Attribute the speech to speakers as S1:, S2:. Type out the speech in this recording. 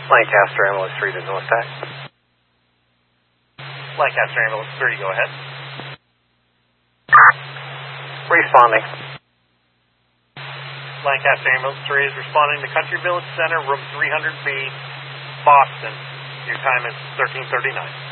S1: Lancaster Ambulance 3 to North Tack.
S2: Lancaster Ambulance 3, go ahead.
S1: Responding.
S2: Lancaster Ambulance 3 is responding to Country Village Center, room 300B, Boston. Your time is 13:39.